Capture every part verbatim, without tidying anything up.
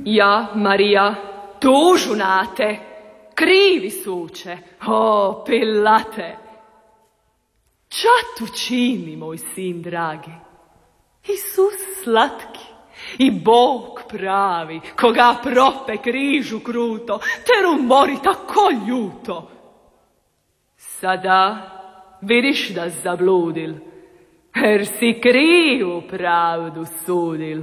Ja, Marija, tužu na te, krivi suče, o, Pilate. Ča tu čini, moj sin dragi? Isus slatki i Bog pravi, koga prope križu kruto, ter umori tako ljuto. Sada vidiš da zabludil, jer si krivu pravdu sudil.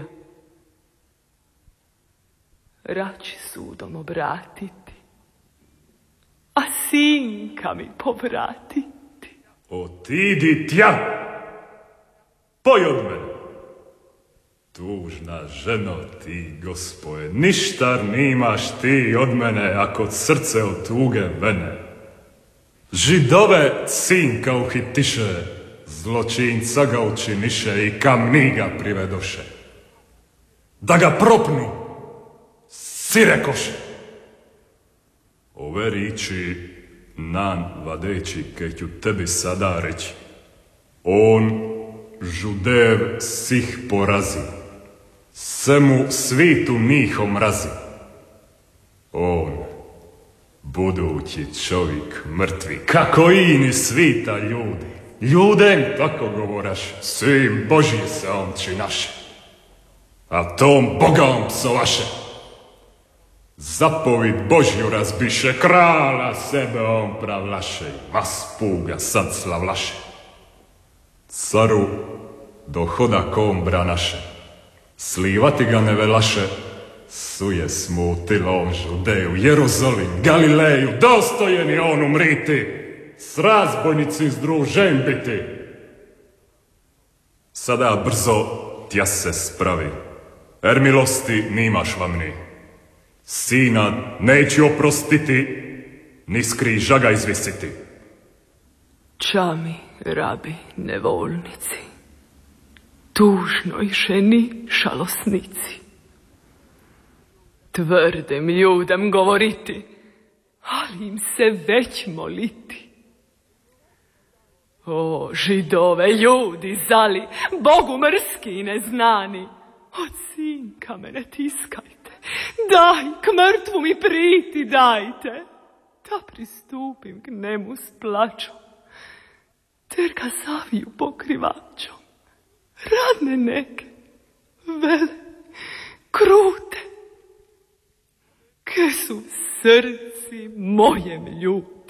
Rači sudom obratiti, a sinka mi povratiti. Otidi tja, poj od mene. Tužna ženo ti, Gospoje, ništa nimaš ti od mene, ako srce od tuge vene. Židove sinka uhitiše, zločinca ga učiniše i kamni ga privedoše. Da ga propnu, sirekoše. Ove riči nan vadeći, ke ću tebi sada reći. On Žudev sih porazi, se mu svitu njihom mrazi. On, budući čovjek mrtvi, kako ini svita ljudi, ljudem tako govoraš, sin Božji se on činaše, a tom Bogom psovaše. Zapovid Božju razbiše, krala sebe on pravlaše, vas puga sad slavlaše. Caru dohoda kombra naše, slivati ga ne velaše, suje smutilo on Žudeju, Jeruzalim, Galileju, dostojen je on umriti, s razbojnici združen biti. Sada brzo tja se spravi, er milosti nimaš vam ni. Sina neću oprostiti, ni s križa ga izvisiti. Čami, rabi, nevolnici, tužnoj ženi šalosnici. Tvrdim ljudem govoriti, ali im se već moliti. O, Židove ljudi zali, Bogu mrski i neznani, od sinka me ne tiskajte, daj, k mrtvu mi priti dajte, da pristupim k njemu s plačom, ter ga zaviju pokrivačom. Radne neke, vele, krute, ke su srci mojem ljute.